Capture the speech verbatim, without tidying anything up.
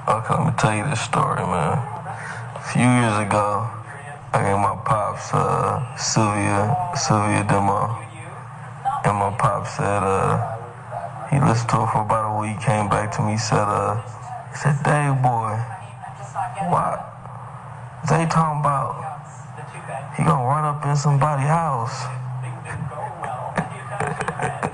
Okay, let me tell you this story, man. A few years ago, I gave my pops uh, Sylvia, Sylvia Demo, and my pop said uh, he listened to it for about a week, came back to me, said, uh, he said, Dave boy, why? They talking about he gonna run up in somebody's house.